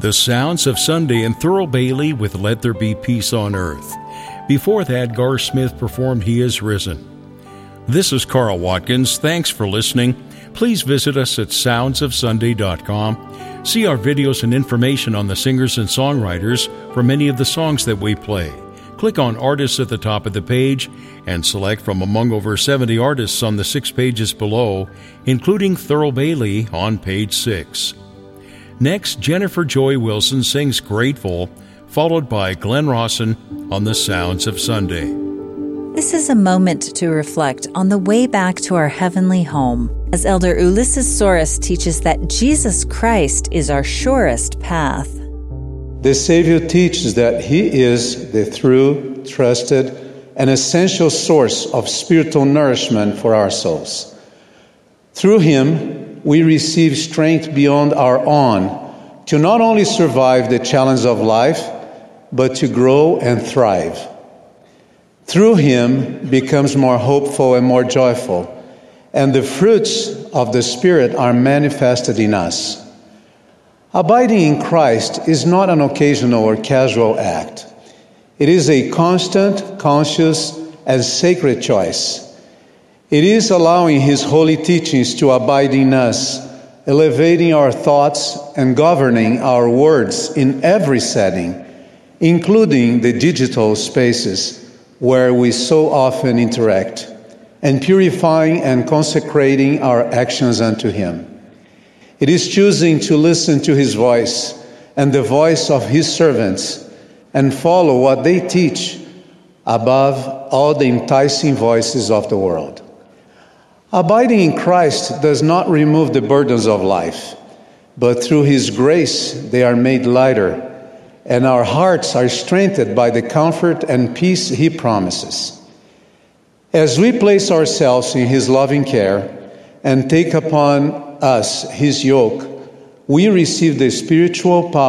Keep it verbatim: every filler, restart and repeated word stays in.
The Sounds of Sunday and Thurl Bailey with Let There Be Peace on Earth. Before that, Gar Smith performed He Is Risen. This is Carl Watkins. Thanks for listening. Please visit us at sounds of sunday dot com. See our videos and information on the singers and songwriters for many of the songs that we play. Click on Artists at the top of the page and select from among over seventy artists on the six pages below, including Thurl Bailey on page six. Next, Jennifer Joy Wilson sings Grateful, followed by Glenn Rawson on The Sounds of Sunday. This is a moment to reflect on the way back to our heavenly home, as Elder Ulysses Soros teaches that Jesus Christ is our surest path. The Savior teaches that He is the true, trusted, and essential source of spiritual nourishment for our souls. Through Him, we receive strength beyond our own to not only survive the challenge of life, but to grow and thrive. Through Him becomes more hopeful and more joyful, and the fruits of the Spirit are manifested in us. Abiding in Christ is not an occasional or casual act. It is a constant, conscious, and sacred choice. It is allowing His holy teachings to abide in us, elevating our thoughts and governing our words in every setting, including the digital spaces where we so often interact, and purifying and consecrating our actions unto Him. It is choosing to listen to His voice and the voice of His servants and follow what they teach above all the enticing voices of the world. Abiding in Christ does not remove the burdens of life, but through His grace they are made lighter, and our hearts are strengthened by the comfort and peace He promises. As we place ourselves in His loving care and take upon us His yoke, we receive the spiritual power